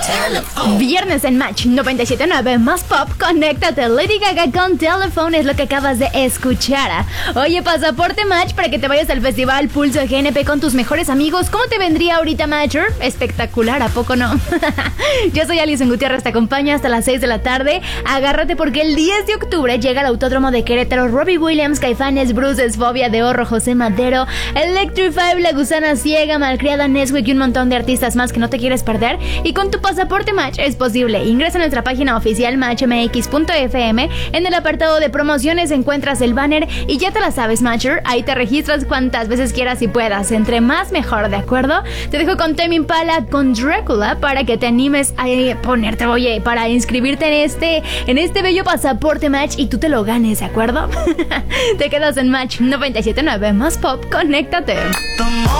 Viernes en Match 97.9 más pop, conéctate. Lady Gaga con Telephone es lo que acabas de escuchar. Oye, pasaporte Match para que te vayas al festival Pulso GNP con tus mejores amigos. ¿Cómo te vendría ahorita, Matcher? Espectacular, ¿a poco no? Yo soy Alison Gutiérrez, te acompaño hasta las 6 de la tarde. Agárrate porque el 10 de octubre llega al Autódromo de Querétaro Robbie Williams, Caifanes, Bruce, Fobia de Horro, José Madero, Electrify, La Gusana Ciega, Malcriada, Neswick y un montón de artistas más que no te quieres perder. Y con tu pasaporte Match es posible. Ingresa a nuestra página oficial matchmx.fm. En el apartado de promociones encuentras el banner y ya te la sabes, Matcher. Ahí te registras cuantas veces quieras y puedas. Entre más mejor, ¿de acuerdo? Te dejo con Tame Impala con Drácula para que te animes a ponerte, oye, para inscribirte en este bello pasaporte Match y tú te lo ganes, ¿de acuerdo? Te quedas en Match 97.9 más pop, conéctate.